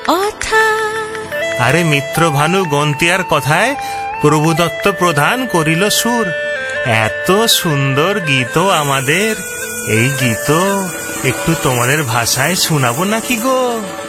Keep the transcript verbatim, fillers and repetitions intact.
অথা। আরে মিত্রভানু গন্তিয়ার কথায় প্রভুদত্ত প্রধান করিল সুর। এত সুন্দর গীত আমাদের, এই গীত একটু তোমাদের ভাষায় শোনাবো নাকি গো?